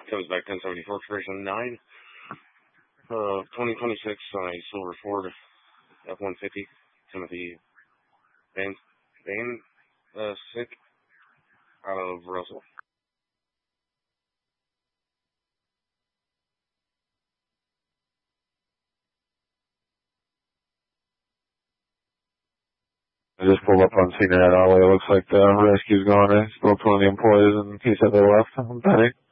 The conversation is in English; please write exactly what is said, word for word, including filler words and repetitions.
comes back ten seventy-four, expiration nine. Uh, twenty twenty-six on a silver Ford F one fifty, Timothy Van, Van, uh, Sick, out of Russell. I just pulled up on Senior Highway. It looks like the rescue's gone. I spoke to one of the employees and he said they left. I'm Penny.